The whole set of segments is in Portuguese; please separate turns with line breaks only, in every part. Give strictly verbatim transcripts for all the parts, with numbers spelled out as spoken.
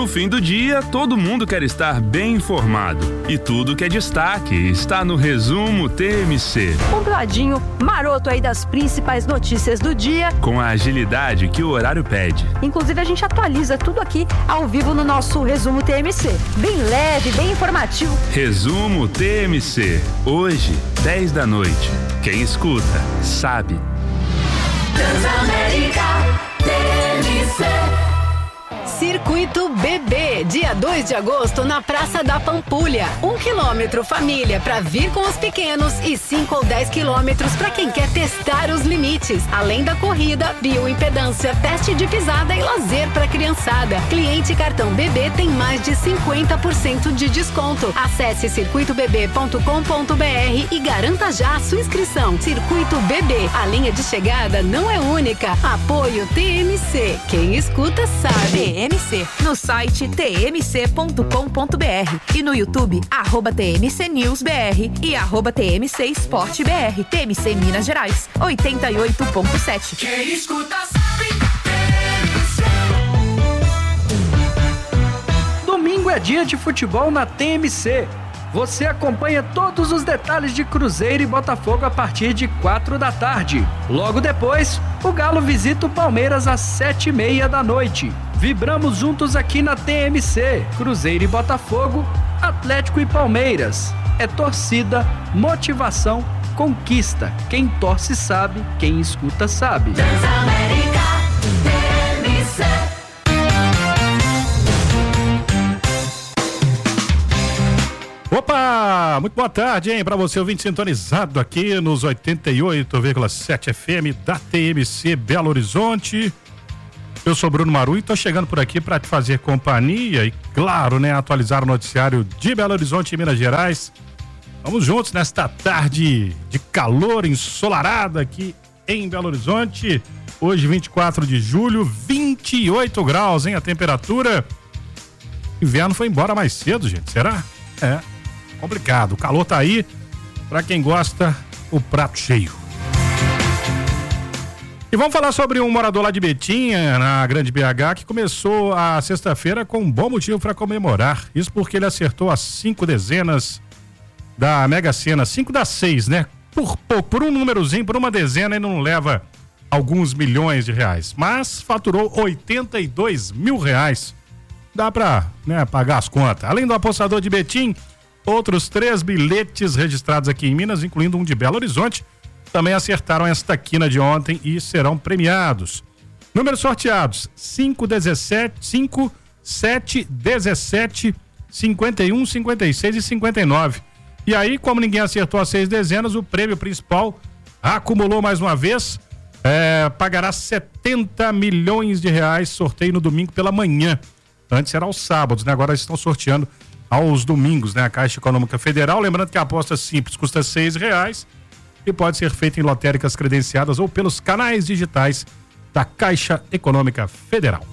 No fim do dia, todo mundo quer estar bem informado. E tudo que é destaque está no Resumo T M C.
Compladinho, maroto aí das principais notícias do dia.
Com a agilidade que o horário pede.
Inclusive, a gente atualiza tudo aqui ao vivo no nosso Resumo T M C. Bem leve, bem informativo.
Resumo T M C. Hoje, dez da noite. Quem escuta, sabe.
Transamérica T M C.
Circuito Bebê, dia dois de agosto na Praça da Pampulha. Um quilômetro família para vir com os pequenos e cinco ou dez quilômetros para quem quer testar os limites. Além da corrida, bioimpedância, teste de pisada e lazer para criançada. Cliente cartão Bebê tem mais de cinquenta por cento de desconto. Acesse circuito bebê ponto com ponto b r e garanta já a sua inscrição. Circuito Bebê, a linha de chegada não é única. Apoio T M C. Quem escuta sabe.
T M C, no site t m c ponto com ponto b r e no YouTube, arroba T M C News B R e arroba T M C Esporte B R. T M C Minas Gerais, oitenta e oito ponto sete.
Quem escuta sabe.
Domingo é dia de futebol na T M C. Você acompanha todos os detalhes de Cruzeiro e Botafogo a partir de quatro da tarde. Logo depois, o Galo visita o Palmeiras às sete e meia da noite. Vibramos juntos aqui na T M C. Cruzeiro e Botafogo, Atlético e Palmeiras. É torcida, motivação, conquista. Quem torce sabe, quem escuta sabe.
Transamérica T M C.
Opa, muito boa tarde, hein, pra você ouvinte sintonizado aqui nos oitenta e oito vírgula sete F M da T M C Belo Horizonte. Eu sou Bruno Maru e tô chegando por aqui para te fazer companhia e, claro, né, atualizar o noticiário de Belo Horizonte e Minas Gerais. Vamos juntos nesta tarde de calor ensolarada aqui em Belo Horizonte. Hoje, vinte e quatro de julho, vinte e oito graus, hein, a temperatura. Inverno foi embora mais cedo, gente, será? É. Complicado, o calor tá aí, pra quem gosta, o prato cheio. E vamos falar sobre um morador lá de Betinha, na Grande B H, que começou a sexta-feira com um bom motivo para comemorar. Isso porque ele acertou as cinco dezenas da Mega Sena, cinco das seis, né? Por pouco, por um númerozinho, por uma dezena, ele não leva alguns milhões de reais, mas faturou oitenta e dois mil reais. Dá pra, né, pagar as contas. Além do apostador de Betim, outros três bilhetes registrados aqui em Minas, incluindo um de Belo Horizonte, também acertaram esta quina de ontem e serão premiados. Números sorteados: cinco, dezessete, cinco, sete, dezessete, cinquenta e um, cinquenta e seis e cinquenta e nove. E aí, como ninguém acertou as seis dezenas, o prêmio principal acumulou mais uma vez, é, pagará setenta milhões de reais, sorteio no domingo pela manhã. Antes era aos sábados, né? Agora estão sorteando aos domingos, né? A Caixa Econômica Federal, lembrando que a aposta simples custa seis reais e pode ser feita em lotéricas credenciadas ou pelos canais digitais da Caixa Econômica Federal.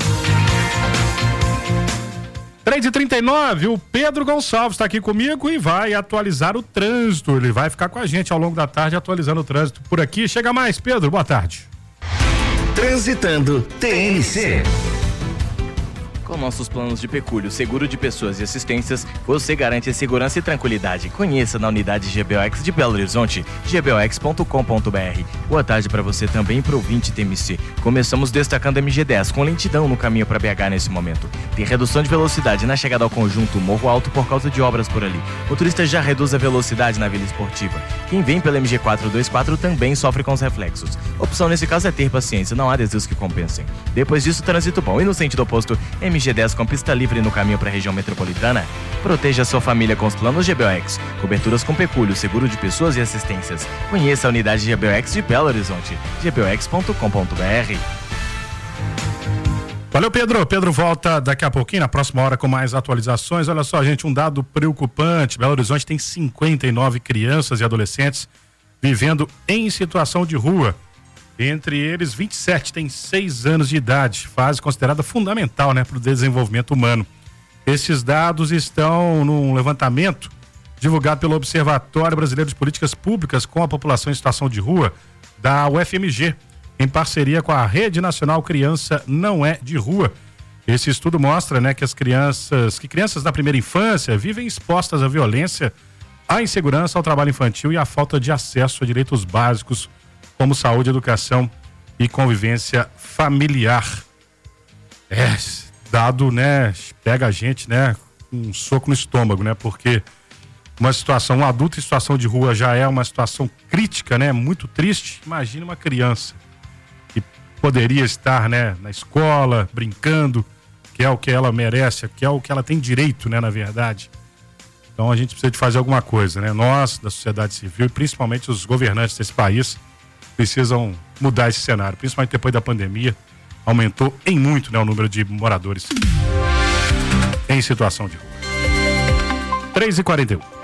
três e trinta e nove, o Pedro Gonçalves está aqui comigo e vai atualizar o trânsito. Ele vai ficar com a gente ao longo da tarde atualizando o trânsito por aqui. Chega mais, Pedro, boa tarde.
Transitando T M C.
Com nossos planos de pecúlio, seguro de pessoas e assistências, você garante segurança e tranquilidade. Conheça na unidade G B O X de Belo Horizonte, g b o x ponto com ponto b r. Boa tarde para você também, pro ouvinte T M C. Começamos destacando a M G dez, com lentidão no caminho para B H nesse momento. Tem redução de velocidade na chegada ao conjunto Morro Alto por causa de obras por ali. Motorista já reduz a velocidade na Vila Esportiva. Quem vem pela M G quatrocentos e vinte e quatro também sofre com os reflexos. Opção nesse caso é ter paciência, não há desvios que compensem. Depois disso, trânsito bom. E no sentido oposto, M G dez com pista livre no caminho para a região metropolitana. Proteja sua família com os planos G B O X. Coberturas com pecúlio, seguro de pessoas e assistências. Conheça a unidade G B O X de Belo Horizonte. g b o x ponto com ponto b r.
Valeu, Pedro. Pedro volta daqui a pouquinho, na próxima hora, com mais atualizações. Olha só, gente, um dado preocupante. Belo Horizonte tem cinquenta e nove crianças e adolescentes vivendo em situação de rua. Entre eles, vinte e sete têm seis anos de idade, fase considerada fundamental, né, para o desenvolvimento humano. Esses dados estão num levantamento divulgado pelo Observatório Brasileiro de Políticas Públicas com a População em Situação de Rua, da U F M G, em parceria com a Rede Nacional Criança Não É de Rua. Esse estudo mostra, né, que as crianças, que crianças da primeira infância vivem expostas à violência, à insegurança, ao trabalho infantil e à falta de acesso a direitos básicos como saúde, educação e convivência familiar. É, dado, né, pega a gente, né, um soco no estômago, né, porque uma situação, um adulto em situação de rua já é uma situação crítica, né, muito triste. Imagina uma criança que poderia estar, né, na escola, brincando, que é o que ela merece, que é o que ela tem direito, né, na verdade. Então a gente precisa de fazer alguma coisa, né? Nós, da sociedade civil, e principalmente os governantes desse país, precisam mudar esse cenário, principalmente depois da pandemia. Aumentou em muito, né, o número de moradores em situação de rua. três e quarenta e um.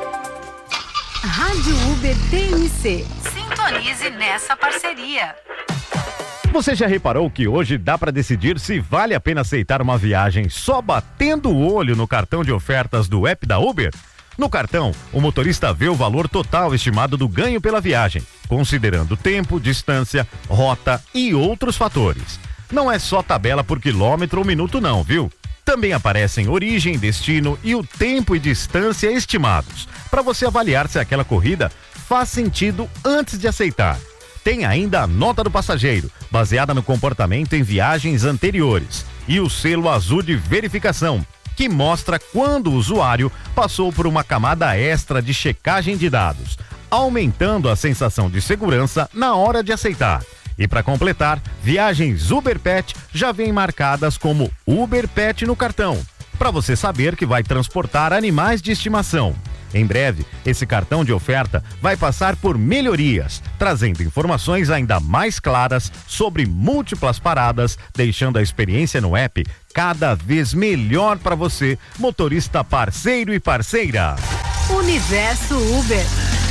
Rádio Uber T M C. Sintonize nessa parceria.
Você já reparou que hoje dá para decidir se vale a pena aceitar uma viagem só batendo o olho no cartão de ofertas do app da Uber? No cartão, o motorista vê o valor total estimado do ganho pela viagem, considerando tempo, distância, rota e outros fatores. Não é só tabela por quilômetro ou minuto não, viu? Também aparecem origem, destino e o tempo e distância estimados, para você avaliar se aquela corrida faz sentido antes de aceitar. Tem ainda a nota do passageiro, baseada no comportamento em viagens anteriores, e o selo azul de verificação, que mostra quando o usuário passou por uma camada extra de checagem de dados, aumentando a sensação de segurança na hora de aceitar. E para completar, viagens Uber Pet já vêm marcadas como Uber Pet no cartão, para você saber que vai transportar animais de estimação. Em breve, esse cartão de oferta vai passar por melhorias, trazendo informações ainda mais claras sobre múltiplas paradas, deixando a experiência no app cada vez melhor para você, motorista parceiro e parceira.
Universo Uber.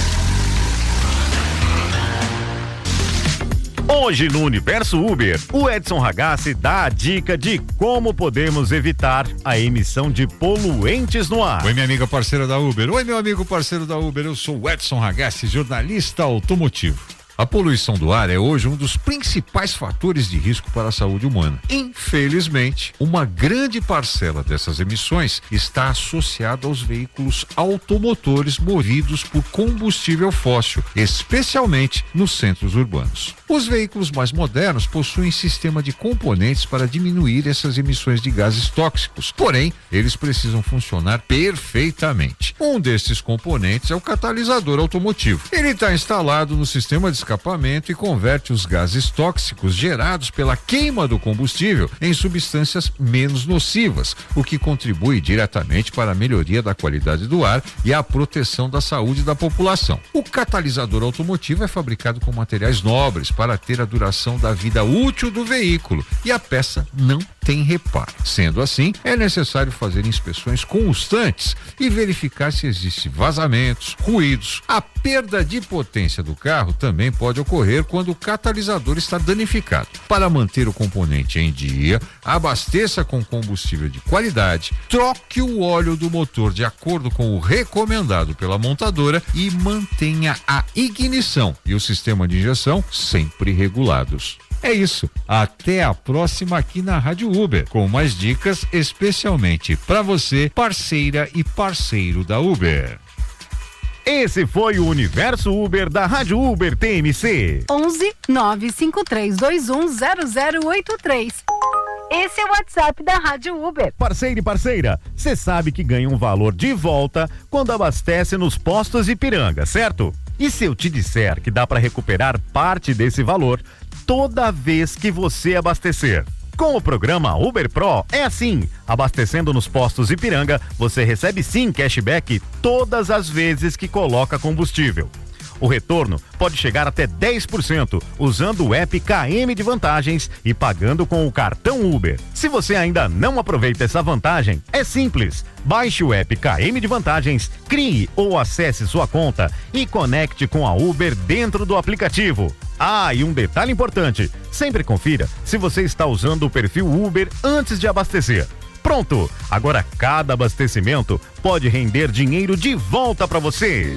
Hoje no Universo Uber, o Edson Ragazzi dá a dica de como podemos evitar a emissão de poluentes no ar.
Oi, minha amiga parceira da Uber. Oi, meu amigo parceiro da Uber. Eu sou o Edson Ragazzi, jornalista automotivo. A poluição do ar é hoje um dos principais fatores de risco para a saúde humana. Infelizmente, uma grande parcela dessas emissões está associada aos veículos automotores movidos por combustível fóssil, especialmente nos centros urbanos. Os veículos mais modernos possuem sistema de componentes para diminuir essas emissões de gases tóxicos, porém, eles precisam funcionar perfeitamente. Um desses componentes é o catalisador automotivo. Ele está instalado no sistema de escapamento e converte os gases tóxicos gerados pela queima do combustível em substâncias menos nocivas, o que contribui diretamente para a melhoria da qualidade do ar e a proteção da saúde da população. O catalisador automotivo é fabricado com materiais nobres para ter a duração da vida útil do veículo e a peça não tem reparo. Sendo assim, é necessário fazer inspeções constantes e verificar se existem vazamentos, ruídos. A perda de potência do carro também pode ocorrer quando o catalisador está danificado. Para manter o componente em dia, abasteça com combustível de qualidade, troque o óleo do motor de acordo com o recomendado pela montadora e mantenha a ignição e o sistema de injeção sempre regulados. É isso. Até a próxima aqui na Rádio Uber, com mais dicas especialmente para você, parceira e parceiro da Uber.
Esse foi o Universo Uber da Rádio Uber T M C.
onze nove cinco três dois um zero zero oito três. Esse é o WhatsApp da Rádio Uber.
Parceiro e parceira, você sabe que ganha um valor de volta quando abastece nos postos Ipiranga, certo? E se eu te disser que dá para recuperar parte desse valor toda vez que você abastecer? Com o programa Uber Pro é assim, abastecendo nos postos Ipiranga, você recebe sim cashback todas as vezes que coloca combustível. O retorno pode chegar até dez por cento usando o app K M de Vantagens e pagando com o cartão Uber. Se você ainda não aproveita essa vantagem, é simples. Baixe o app K M de Vantagens, crie ou acesse sua conta e conecte com a Uber dentro do aplicativo. Ah, e um detalhe importante, sempre confira se você está usando o perfil Uber antes de abastecer. Pronto, agora cada abastecimento pode render dinheiro de volta para você.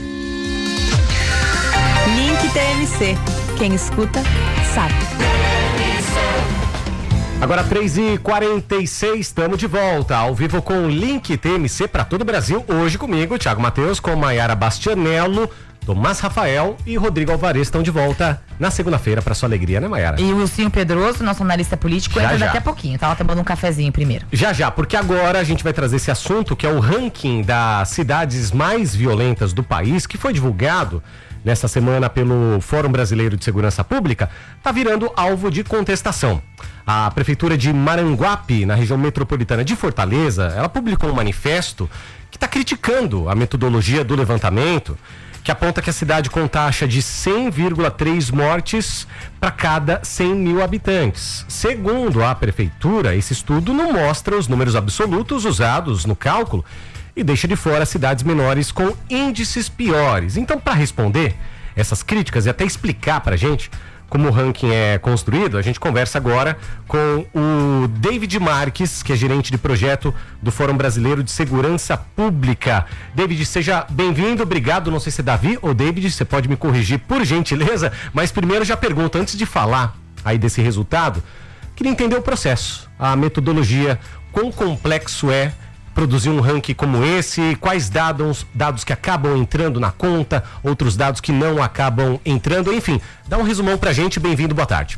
Link T M C. Quem escuta, sabe.
Agora três e quarenta e seis, estamos de volta, ao vivo com o Link T M C para todo o Brasil. Hoje comigo, Thiago Matheus, com Maiara Bastianello, Tomás Rafael e Rodrigo Alvarez estão de volta na segunda-feira, para sua alegria, né, Maiara?
E o Wilson Pedroso, nosso analista político,
já,
entra
já.
daqui a pouquinho. Tava tomando um cafezinho primeiro.
Já, já, porque agora a gente vai trazer esse assunto, que é o ranking das cidades mais violentas do país, que foi divulgado nessa semana pelo Fórum Brasileiro de Segurança Pública, está virando alvo de contestação. A Prefeitura de Maranguape, na região metropolitana de Fortaleza, ela publicou um manifesto que está criticando a metodologia do levantamento, que aponta que a cidade com taxa de cem vírgula três mortes para cada cem mil habitantes. Segundo a Prefeitura, esse estudo não mostra os números absolutos usados no cálculo e deixa de fora cidades menores com índices piores. Então, para responder essas críticas e até explicar para a gente como o ranking é construído, a gente conversa agora com o David Marques, que é gerente de projeto do Fórum Brasileiro de Segurança Pública. David, seja bem-vindo, obrigado. Não sei se é Davi ou David, você pode me corrigir por gentileza, mas primeiro já pergunto, antes de falar aí desse resultado, queria entender o processo, a metodologia, quão complexo é produzir um ranking como esse, quais dados, dados que acabam entrando na conta, outros dados que não acabam entrando, enfim, dá um resumão pra gente. Bem-vindo, boa tarde.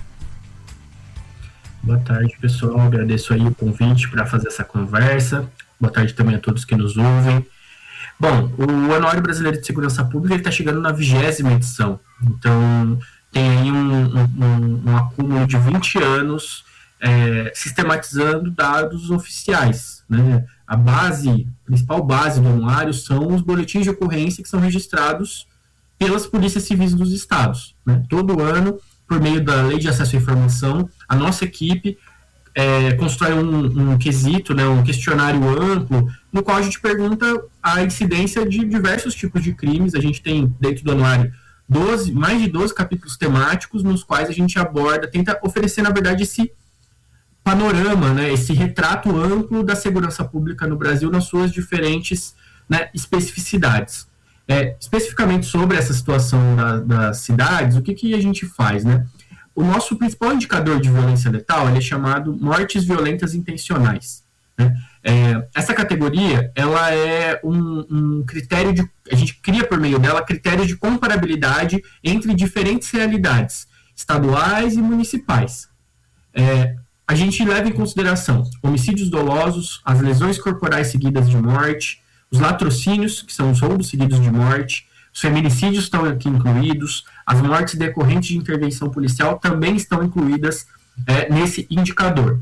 Boa tarde, pessoal, agradeço aí o convite para fazer essa conversa, boa tarde também a todos que nos ouvem. Bom, o Anuário Brasileiro de Segurança Pública está chegando na vigésima edição, então tem aí um, um, um acúmulo de vinte anos é, sistematizando dados oficiais, né? A base, a principal base do anuário são os boletins de ocorrência que são registrados pelas polícias civis dos estados, né? Todo ano, por meio da Lei de Acesso à Informação, a nossa equipe é, constrói um, um quesito, né, um questionário amplo, no qual a gente pergunta a incidência de diversos tipos de crimes. A gente tem, dentro do anuário, doze, mais de doze capítulos temáticos, nos quais a gente aborda, tenta oferecer, na verdade, esse panorama, né, esse retrato amplo da segurança pública no Brasil nas suas diferentes, né, especificidades. É, especificamente sobre essa situação da, das cidades, o que, que a gente faz, né? O nosso principal indicador de violência letal ele é chamado mortes violentas intencionais, né? É, essa categoria, ela é um, um critério de, a gente cria por meio dela critérios de comparabilidade entre diferentes realidades estaduais e municipais. É, a gente leva em consideração homicídios dolosos, as lesões corporais seguidas de morte, os latrocínios, que são os roubos seguidos de morte, os feminicídios estão aqui incluídos, as mortes decorrentes de intervenção policial também estão incluídas é, nesse indicador.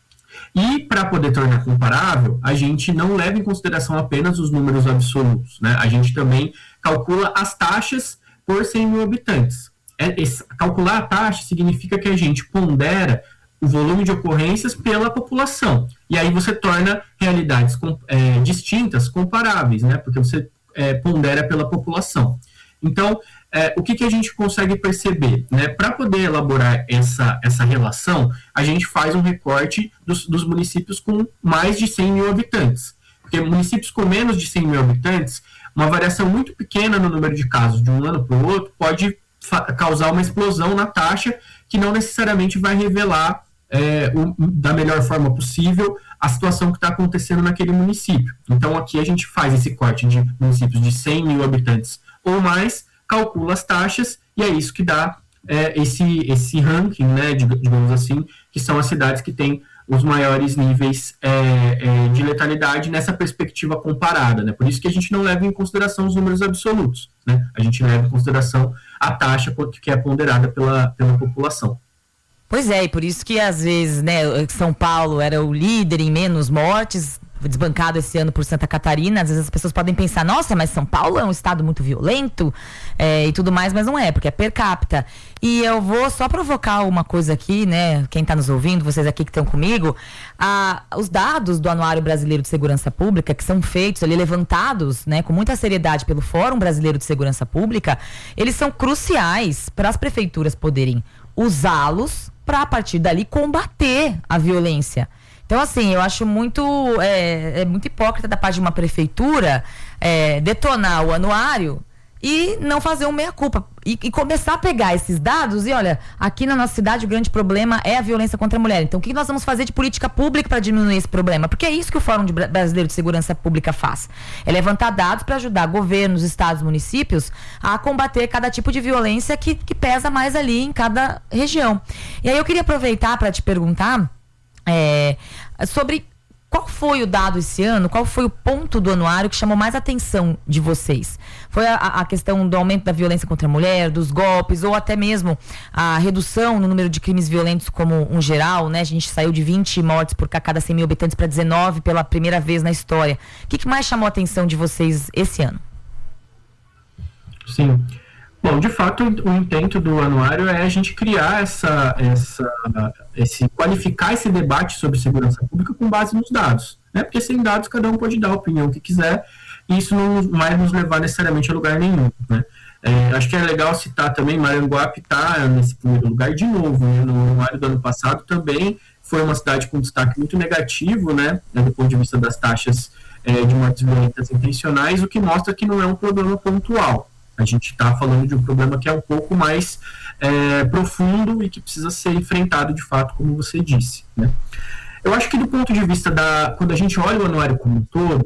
E, para poder tornar comparável, a gente não leva em consideração apenas os números absolutos, né? A gente também calcula as taxas por cem mil habitantes. É, esse, calcular a taxa significa que a gente pondera o volume de ocorrências pela população. E aí você torna realidades é, distintas, comparáveis, né? Porque você é, pondera pela população. Então, é, o que, que a gente consegue perceber? Né? Para poder elaborar essa, essa relação, a gente faz um recorte dos, dos municípios com mais de cem mil habitantes. Porque municípios com menos de cem mil habitantes, uma variação muito pequena no número de casos de um ano para o outro pode causar uma explosão na taxa que não necessariamente vai revelar É, o, da melhor forma possível a situação que está acontecendo naquele município. Então aqui a gente faz esse corte de municípios de cem mil habitantes ou mais, calcula as taxas e é isso que dá é, esse, esse ranking, né, digamos assim, que são as cidades que têm os maiores níveis é, é, de letalidade nessa perspectiva comparada, né? Por isso que a gente não leva em consideração os números absolutos, né? A gente leva em consideração a taxa que é ponderada pela, pela população.
Pois é, e por isso que às vezes, né, São Paulo era o líder em menos mortes, desbancado esse ano por Santa Catarina. Às vezes as pessoas podem pensar, nossa, mas São Paulo é um estado muito violento é, e tudo mais, mas não é, porque é per capita. E eu vou só provocar uma coisa aqui, né, quem está nos ouvindo, vocês aqui que estão comigo, a, os dados do Anuário Brasileiro de Segurança Pública, que são feitos ali, levantados, né, com muita seriedade pelo Fórum Brasileiro de Segurança Pública, eles são cruciais para as prefeituras poderem usá-los para, a partir dali, combater a violência. Então, assim, eu acho muito, é, é muito hipócrita da parte de uma prefeitura é, detonar o anuário e não fazer um meia-culpa. E, e começar a pegar esses dados e, olha, aqui na nossa cidade o grande problema é a violência contra a mulher. Então, o que nós vamos fazer de política pública para diminuir esse problema? Porque é isso que o Fórum de Brasileiro de Segurança Pública faz. É levantar dados para ajudar governos, estados, municípios a combater cada tipo de violência que, que pesa mais ali em cada região. E aí eu queria aproveitar para te perguntar é, sobre... Qual foi o dado esse ano? Qual foi o ponto do anuário que chamou mais atenção de vocês? Foi a, a questão do aumento da violência contra a mulher, dos golpes, ou até mesmo a redução no número de crimes violentos como um geral, né? A gente saiu de vinte mortes por cada cem mil habitantes para dezenove pela primeira vez na história. O que, que mais chamou a atenção de vocês esse ano?
Sim. Bom, de fato, o intento do anuário é a gente criar essa, essa, esse, qualificar esse debate sobre segurança pública com base nos dados, né? Porque sem dados cada um pode dar a opinião que quiser e isso não vai nos levar necessariamente a lugar nenhum, né? É, acho que é legal citar também, Maranguape está nesse primeiro lugar de novo, né? No anuário do ano passado também foi uma cidade com destaque muito negativo, né? Do ponto de vista das taxas é, de mortes violentas intencionais, o que mostra que não é um problema pontual. A gente está falando de um problema que é um pouco mais é, profundo e que precisa ser enfrentado de fato, como você disse, né? Eu acho que do ponto de vista da... Quando a gente olha o anuário como um todo,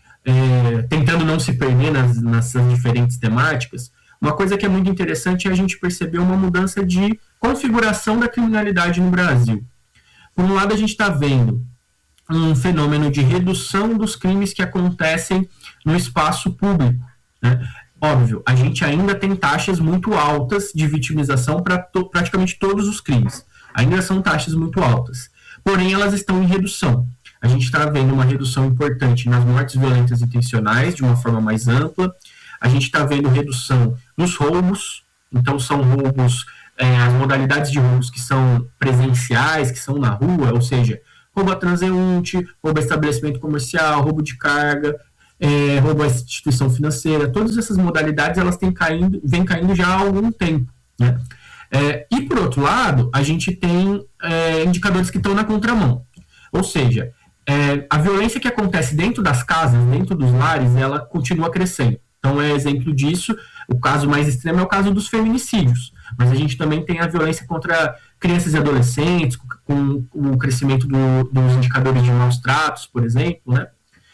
é, tentando não se perder nas, nessas diferentes temáticas, uma coisa que é muito interessante é a gente perceber uma mudança de configuração da criminalidade no Brasil. Por um lado, a gente está vendo um fenômeno de redução dos crimes que acontecem no espaço público, né? Óbvio, a gente ainda tem taxas muito altas de vitimização para to- praticamente todos os crimes. Ainda são taxas muito altas. Porém, elas estão em redução. A gente está vendo uma redução importante nas mortes violentas intencionais, de uma forma mais ampla. A gente está vendo redução nos roubos. Então, são roubos, é, as modalidades de roubos que são presenciais, que são na rua, ou seja, roubo a transeunte, roubo a estabelecimento comercial, roubo de carga, É, roubo à instituição financeira. Todas essas modalidades elas têm caindo, vêm caindo já há algum tempo, né? É, e por outro lado, a gente tem é, indicadores que estão na contramão, ou seja, é, a violência que acontece dentro das casas, dentro dos lares, ela continua crescendo. Então é exemplo disso, o caso mais extremo é o caso dos feminicídios, mas a gente também tem a violência contra crianças e adolescentes, com, com o crescimento do, dos indicadores de maus tratos, por exemplo, né?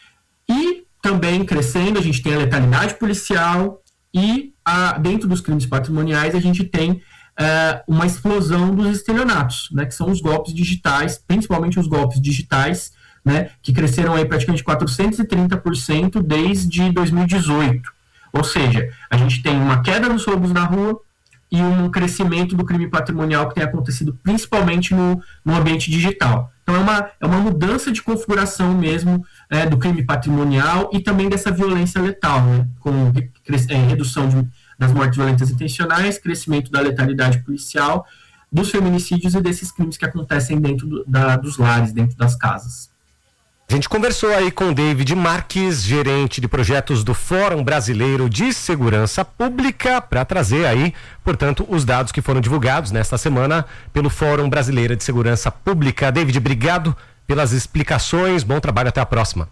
E também crescendo, a gente tem a letalidade policial e a, dentro dos crimes patrimoniais a gente tem uh, uma explosão dos estelionatos, né, que são os golpes digitais, principalmente os golpes digitais, né, que cresceram aí praticamente quatrocentos e trinta por cento desde dois mil e dezoito. Ou seja, a gente tem uma queda nos roubos na rua e um crescimento do crime patrimonial que tem acontecido principalmente no, no ambiente digital. Então é uma, é uma mudança de configuração mesmo é, do crime patrimonial e também dessa violência letal, né? Com é, redução de, das mortes violentas intencionais, crescimento da letalidade policial, dos feminicídios e desses crimes que acontecem dentro do, da, dos lares, dentro das casas.
A gente conversou aí com o David Marques, gerente de projetos do Fórum Brasileiro de Segurança Pública, para trazer aí, portanto, os dados que foram divulgados nesta semana pelo Fórum Brasileiro de Segurança Pública. David, obrigado pelas explicações, bom trabalho, até a próxima.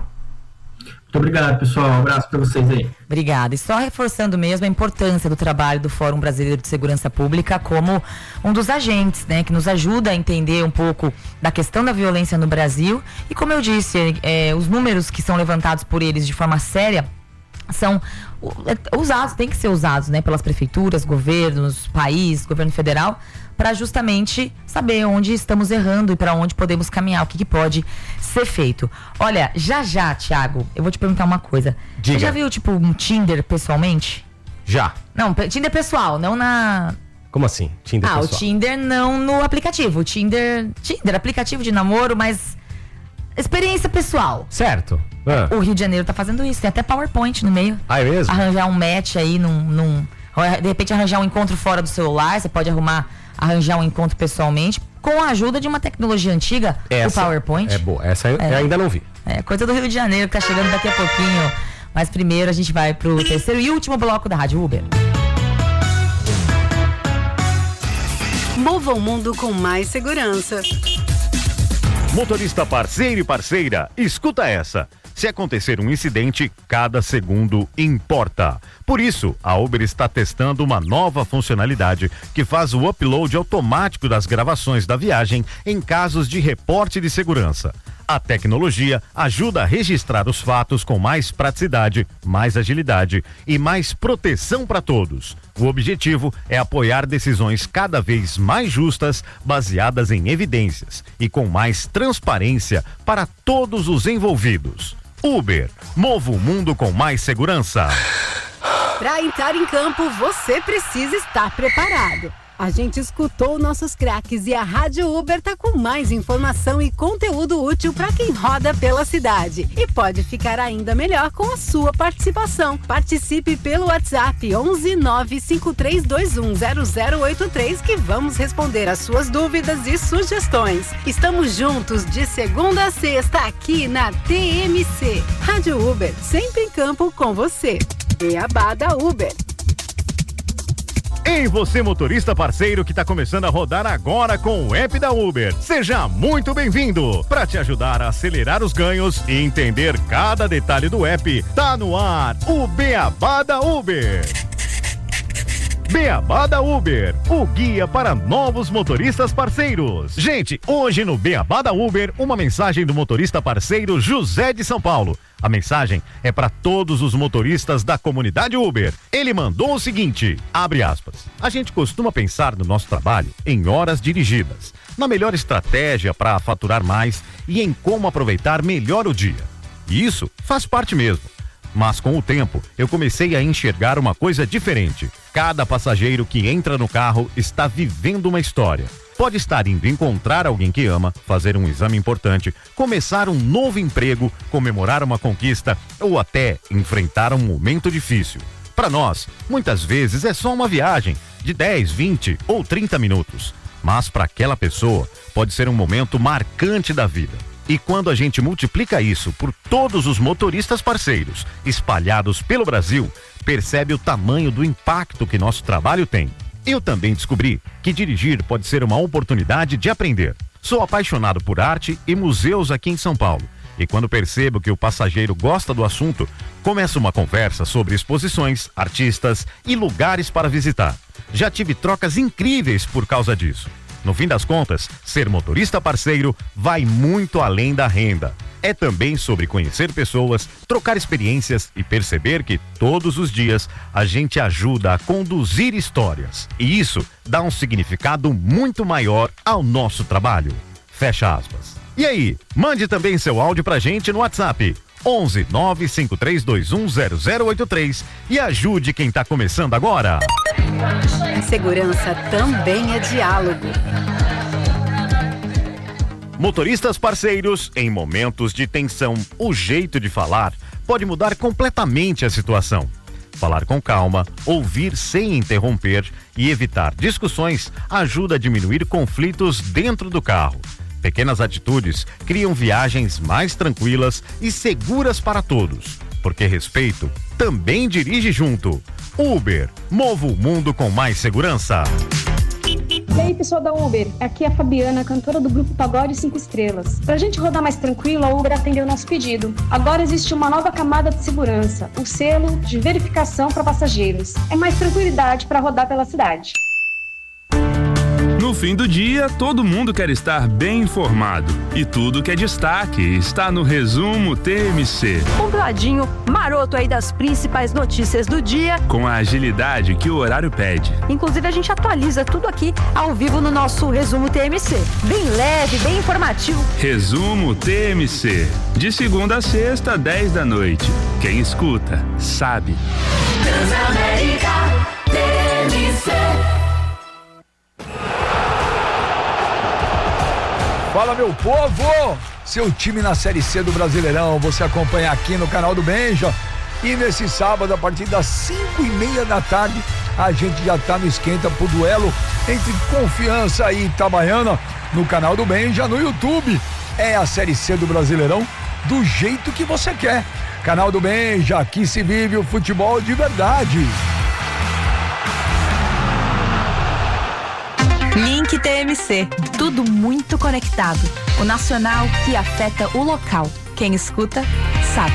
Muito obrigado, pessoal. Um abraço para vocês aí.
Obrigada. E só reforçando mesmo a importância do trabalho do Fórum Brasileiro de Segurança Pública como um dos agentes, né, que nos ajuda a entender um pouco da questão da violência no Brasil. E como eu disse, é, os números que são levantados por eles de forma séria são usados, tem que ser usados, né, pelas prefeituras, governos, país, governo federal, para justamente saber onde estamos errando e para onde podemos caminhar, o que, que pode ser feito. Olha, já já, Thiago, eu vou te perguntar uma coisa.
Diga.
Você já viu, tipo, um Tinder pessoalmente?
Já.
Não, Tinder pessoal, não na...
Como assim? Tinder
ah,
pessoal?
o Tinder não no aplicativo. O Tinder, Tinder, aplicativo de namoro, mas experiência pessoal.
Certo. Ah.
O Rio de Janeiro tá fazendo isso, tem até PowerPoint no meio.
Ah, é mesmo?
Arranjar um match aí num, num... De repente arranjar um encontro fora do celular, você pode arrumar, arranjar um encontro pessoalmente, com a ajuda de uma tecnologia antiga,
essa
o PowerPoint.
É boa, essa eu
É.
ainda não vi.
É, coisa do Rio de Janeiro, que tá chegando daqui a pouquinho. Mas primeiro a gente vai pro terceiro e último bloco da Rádio Uber.
Mova o mundo com mais segurança.
Motorista parceiro e parceira, escuta essa. Se acontecer um incidente, cada segundo importa. Por isso, a Uber está testando uma nova funcionalidade que faz o upload automático das gravações da viagem em casos de reporte de segurança. A tecnologia ajuda a registrar os fatos com mais praticidade, mais agilidade e mais proteção para todos. O objetivo é apoiar decisões cada vez mais justas, baseadas em evidências e com mais transparência para todos os envolvidos. Uber, mova o mundo com mais segurança.
Para entrar em campo, você precisa estar preparado. A gente escutou nossos craques e a Rádio Uber tá com mais informação e conteúdo útil para quem roda pela cidade. E pode ficar ainda melhor com a sua participação. Participe pelo WhatsApp onze nove cinco três dois um zero zero oito três que vamos responder as suas dúvidas e sugestões. Estamos juntos de segunda a sexta aqui na T M C. Rádio Uber, sempre em campo com você. Beabá da Uber.
Ei, você motorista parceiro que está começando a rodar agora com o app da Uber. Seja muito bem-vindo. Para te ajudar a acelerar os ganhos e entender cada detalhe do app, tá no ar o Beabá da Uber. Beabá da Uber, o guia para novos motoristas parceiros. Gente, hoje no Beabá da Uber, uma mensagem do motorista parceiro José de São Paulo. A mensagem é para todos os motoristas da comunidade Uber. Ele mandou o seguinte, abre aspas, a gente costuma pensar no nosso trabalho em horas dirigidas, na melhor estratégia para faturar mais e em como aproveitar melhor o dia. E isso faz parte mesmo. Mas com o tempo, eu comecei a enxergar uma coisa diferente. Cada passageiro que entra no carro está vivendo uma história. Pode estar indo encontrar alguém que ama, fazer um exame importante, começar um novo emprego, comemorar uma conquista ou até enfrentar um momento difícil. Para nós, muitas vezes é só uma viagem de dez, vinte ou trinta minutos. Mas para aquela pessoa, pode ser um momento marcante da vida. E quando a gente multiplica isso por todos os motoristas parceiros espalhados pelo Brasil, percebe o tamanho do impacto que nosso trabalho tem. Eu também descobri que dirigir pode ser uma oportunidade de aprender. Sou apaixonado por arte e museus aqui em São Paulo. E quando percebo que o passageiro gosta do assunto, começa uma conversa sobre exposições, artistas e lugares para visitar. Já tive trocas incríveis por causa disso. No fim das contas, ser motorista parceiro vai muito além da renda. É também sobre conhecer pessoas, trocar experiências e perceber que todos os dias a gente ajuda a conduzir histórias. E isso dá um significado muito maior ao nosso trabalho. Fecha aspas. E aí, mande também seu áudio pra gente no WhatsApp onze nove cinco três dois um zero zero oito três e ajude quem tá começando agora.
Segurança também é diálogo.
Motoristas parceiros, em momentos de tensão, o jeito de falar pode mudar completamente a situação. Falar com calma, ouvir sem interromper e evitar discussões ajuda a diminuir conflitos dentro do carro. Pequenas atitudes criam viagens mais tranquilas e seguras para todos, porque respeito também dirige junto. Uber, mova o mundo com mais segurança.
E aí, pessoal da Uber, aqui é a Fabiana, cantora do grupo Pagode cinco Estrelas. Pra gente rodar mais tranquilo, a Uber atendeu o nosso pedido. Agora existe uma nova camada de segurança, o selo de verificação para passageiros. É mais tranquilidade para rodar pela cidade.
No fim do dia, todo mundo quer estar bem informado. E tudo que é destaque está no Resumo T M C.
Compradinho, maroto aí das principais notícias do dia.
Com a agilidade que o horário pede.
Inclusive, a gente atualiza tudo aqui ao vivo no nosso Resumo T M C. Bem leve, bem informativo.
Resumo T M C. De segunda a sexta, dez da noite. Quem escuta, sabe.
Transamérica T M C.
Fala, meu povo! Seu time na Série C do Brasileirão, você acompanha aqui no canal do Benja. E nesse sábado, a partir das cinco e meia da tarde, a gente já tá no esquenta pro duelo entre Confiança e Itabaiana no canal do Benja, no YouTube. É a Série C do Brasileirão do jeito que você quer. Canal do Benja, aqui se vive o futebol de verdade.
Link T M C, tudo muito conectado. O nacional que afeta o local. Quem escuta,
sabe.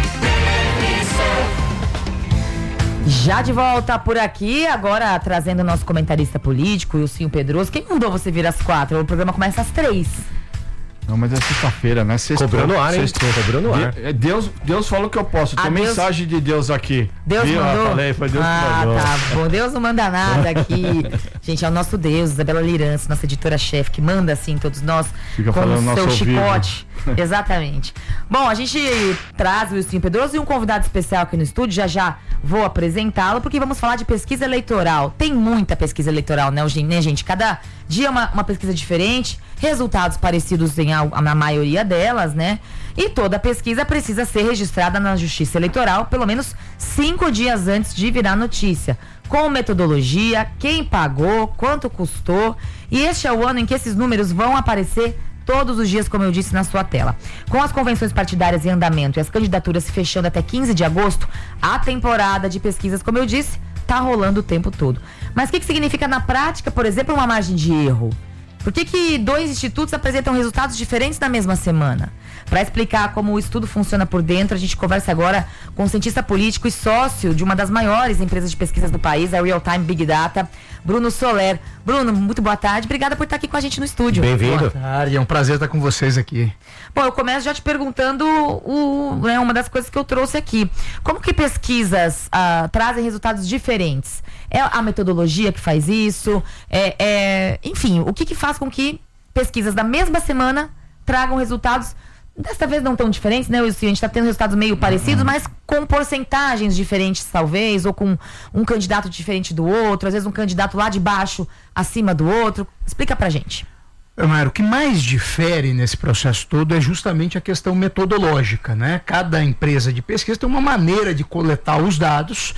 Já de volta por aqui, agora trazendo o nosso comentarista político, Wilson Pedroso. Quem mandou você vir às quatro? O programa começa às três.
Não, mas é sexta-feira, né? Sexta,
Cobrou no ar, hein?
sexta-
Cobrou no ar.
De- Deus, Deus falou que eu posso. Tem
Ah, Deus-
mensagem de Deus aqui.
Deus
Viu?
mandou?
Eu falei, foi Deus que
ah,
mandou.
tá bom. Deus não manda nada aqui. Gente, é o nosso Deus, Isabela Lirança, nossa editora-chefe, que manda assim todos nós
Fica
com
falando
o
nosso
seu
ouvido.
chicote. Exatamente. Bom, a gente traz o Wilson Pedroso e um convidado especial aqui no estúdio. Já já vou apresentá-lo, porque vamos falar de pesquisa eleitoral. Tem muita pesquisa eleitoral, né, né gente? Cada dia uma, uma pesquisa diferente, resultados parecidos em, al- na maioria delas, né? E toda pesquisa precisa ser registrada na Justiça Eleitoral pelo menos cinco dias antes de virar notícia, com metodologia, quem pagou, quanto custou. E este é o ano em que esses números vão aparecer todos os dias, como eu disse, na sua tela. Com as convenções partidárias em andamento e as candidaturas se fechando até quinze de agosto, a temporada de pesquisas, como eu disse, tá rolando o tempo todo. Mas o que, que significa na prática, por exemplo, uma margem de erro? Por que, que dois institutos apresentam resultados diferentes na mesma semana? Para explicar como o estudo funciona por dentro, a gente conversa agora com o cientista político e sócio de uma das maiores empresas de pesquisas do país, a Real Time Big Data, Bruno Soler. Bruno, muito boa tarde. Obrigada por estar aqui com a gente no estúdio.
Boa tarde, é um prazer estar com vocês aqui.
Bom, eu começo já te perguntando o, né, uma das coisas que eu trouxe aqui. Como que pesquisas ah, trazem resultados diferentes? É a metodologia que faz isso? É, é, enfim, o que, que faz com que pesquisas da mesma semana tragam resultados, desta vez não tão diferentes, né, Wilson? A gente está tendo resultados meio parecidos, mas com porcentagens diferentes, talvez, ou com um candidato diferente do outro, às vezes um candidato lá de baixo acima do outro. Explica pra gente.
Mário, o que mais difere nesse processo todo é justamente a questão metodológica, né? Cada empresa de pesquisa tem uma maneira de coletar os dados,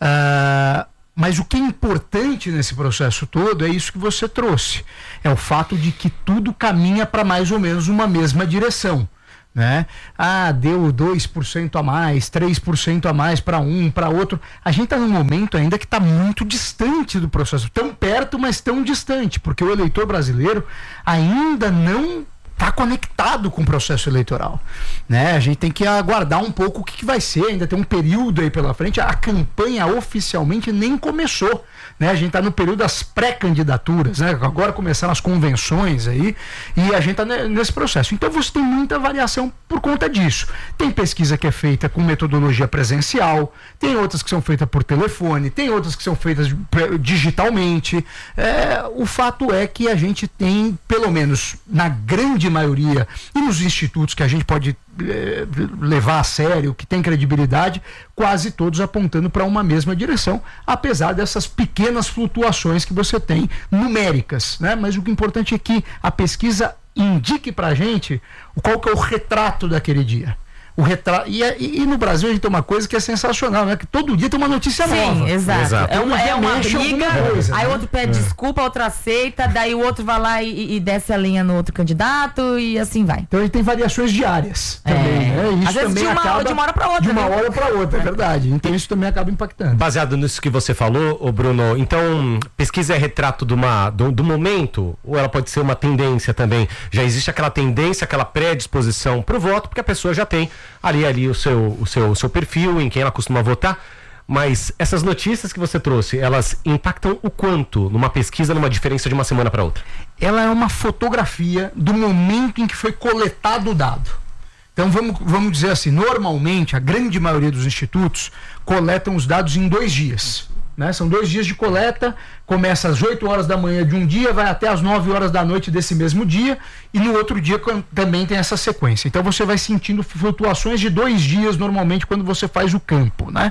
uh, mas o que é importante nesse processo todo é isso que você trouxe. É o fato de que tudo caminha para mais ou menos uma mesma direção. Né? Ah, deu dois por cento a mais, três por cento a mais para um, para outro. A gente está num momento ainda que está muito distante do processo, tão perto, mas tão distante, porque o eleitor brasileiro ainda não está conectado com o processo eleitoral, né? A gente tem que aguardar um pouco o que, que vai ser, ainda tem um período aí pela frente, a campanha oficialmente nem começou, né? A gente está no período das pré-candidaturas, né? Agora começaram as convenções aí, e a gente está nesse processo. Então você tem muita variação por conta disso. Tem pesquisa que é feita com metodologia presencial, tem outras que são feitas por telefone, tem outras que são feitas digitalmente. É, o fato é que a gente tem, pelo menos na grande maioria, e nos institutos que a gente pode eh, levar a sério, que tem credibilidade, quase todos apontando para uma mesma direção, apesar dessas pequenas flutuações que você tem numéricas, né? Mas o que é importante é que a pesquisa indique para a gente qual que é o retrato daquele dia. O retra... e, e, e no Brasil a gente tem uma coisa que é sensacional, né? Que todo dia tem uma notícia
Sim,
nova.
exato.
exato.
É uma, é uma briga,
coisa,
aí o
né?
outro pede
É.
desculpa, outro aceita, daí o outro vai lá e, e desce a linha no outro candidato e assim vai.
Então a gente tem variações diárias também, né? Isso
Às vezes
também
de uma,
acaba
de uma hora pra outra.
de uma
né?
hora para outra, é verdade. Então isso também acaba impactando.
Baseado nisso que você falou, ô Bruno, então pesquisa é retrato de uma, do, do momento, ou ela pode ser uma tendência também? Já existe aquela tendência, aquela predisposição pro voto, porque a pessoa já tem ali, ali o seu, o seu, o seu perfil, em quem ela costuma votar. Mas essas notícias que você trouxe, elas impactam o quanto numa pesquisa, numa diferença de uma semana para outra?
Ela é uma fotografia do momento em que foi coletado o dado. Então vamos, vamos dizer assim, normalmente a grande maioria dos institutos coletam os dados em dois dias. Né? São dois dias de coleta, começa às oito horas da manhã de um dia, vai até às nove horas da noite desse mesmo dia, e no outro dia também tem essa sequência. Então você vai sentindo flutuações de dois dias normalmente quando você faz o campo. Né?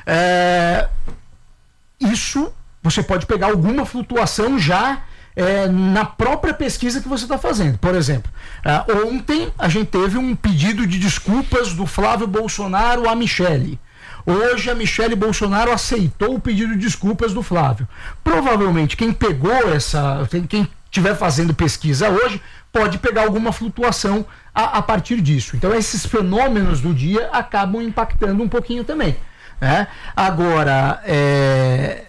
É... Isso, você pode pegar alguma flutuação já é, na própria pesquisa que você está fazendo. Por exemplo, uh, ontem a gente teve um pedido de desculpas do Flávio Bolsonaro à Michele. Hoje a Michele Bolsonaro aceitou o pedido de desculpas do Flávio. Provavelmente quem pegou essa, quem estiver fazendo pesquisa hoje, pode pegar alguma flutuação a, a partir disso. Então esses fenômenos do dia acabam impactando um pouquinho também. Né? Agora, é,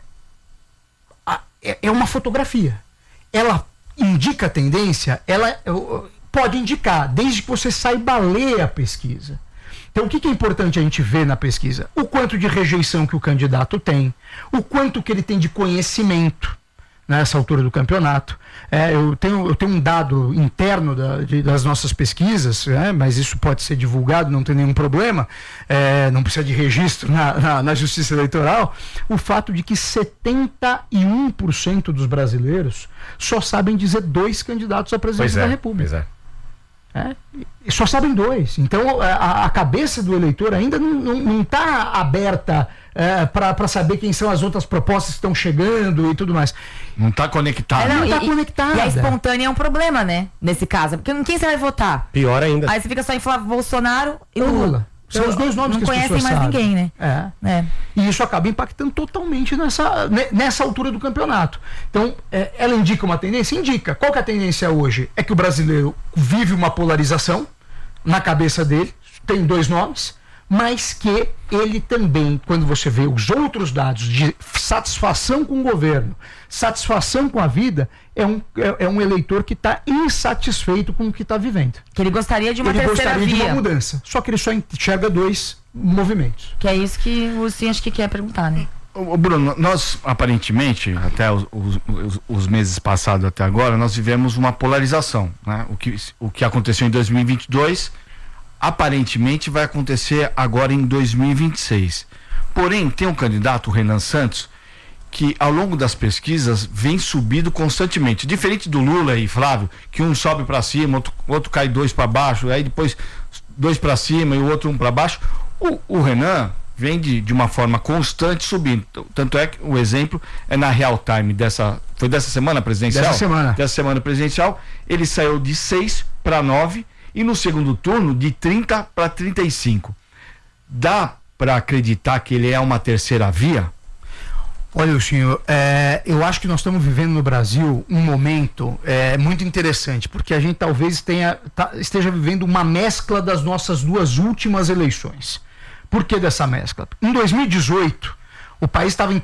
é uma fotografia. Ela indica a tendência, ela pode indicar, desde que você saiba ler a pesquisa. Então, o que, que é importante a gente ver na pesquisa? O quanto de rejeição que o candidato tem, o quanto que ele tem de conhecimento nessa altura do campeonato. É, eu, tenho, eu tenho um dado interno da, de, das nossas pesquisas, é, mas isso pode ser divulgado, não tem nenhum problema, é, não precisa de registro na, na, na Justiça Eleitoral, o fato de que setenta e um por cento dos brasileiros só sabem dizer dois candidatos a presidente
Pois é,
da República.
pois é.
É, e só sabem dois. Então a, a cabeça do eleitor ainda não está aberta é, para saber quem são as outras propostas que estão chegando e tudo mais.
Não está conectado.
É, não,
não está
e,
conectada.
E a espontânea é um problema, né? Nesse caso. Porque em quem você vai votar?
Pior ainda.
Aí você fica só em Flávio Bolsonaro e
O
Lula.
Lula. São os dois nomes
não
que as
conhecem
pessoas
mais
sabem.
ninguém, né?
É.
É.
E isso acaba impactando totalmente nessa, ne- nessa altura do campeonato. Então, é, ela indica uma tendência? Indica. Qual que é a tendência hoje? É que o brasileiro vive uma polarização na cabeça dele, tem dois nomes, mas que ele também, quando você vê os outros dados de satisfação com o governo, satisfação com a vida, é um, é, é um eleitor que está insatisfeito com o que está vivendo.
Que ele gostaria de uma
ele
terceira
gostaria
via.
de uma mudança, só que ele só enxerga dois movimentos.
Que é isso que o Sim acho que quer perguntar, né?
Ô, Bruno, nós aparentemente, até os, os, os- os meses passados até agora, nós vivemos uma polarização, né? O que, o que aconteceu em dois mil e vinte e dois, aparentemente vai acontecer agora em dois mil e vinte e seis. Porém, tem um candidato, o Renan Santos, que ao longo das pesquisas vem subindo constantemente, diferente do Lula e Flávio, que um sobe para cima, outro, outro cai dois para baixo, aí depois dois para cima e o outro um para baixo. O, o Renan vem de, de uma forma constante subindo. Tanto é que o exemplo é na real time dessa. Foi dessa semana presidencial?
Dessa semana.
Dessa semana presidencial. Ele saiu de seis para nove e no segundo turno de trinta para trinta e cinco. Dá para acreditar que ele é uma terceira via?
Olha, senhor, é, eu acho que nós estamos vivendo no Brasil um momento é, muito interessante, porque a gente talvez tenha, tá- esteja vivendo uma mescla das nossas duas últimas eleições. Por que dessa mescla? Em dois mil e dezoito, o país estava em